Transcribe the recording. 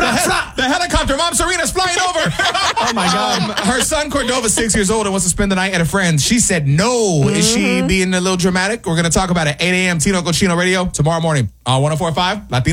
The helicopter. Mom Serena's flying over. Oh, my God. Her son Cordova, 6 years old, and wants to spend the night at a friend's. She said no. Is she being a little dramatic? We're going to talk about it at 8 a.m. Tino Cochino Radio tomorrow morning on 104.5 Latino.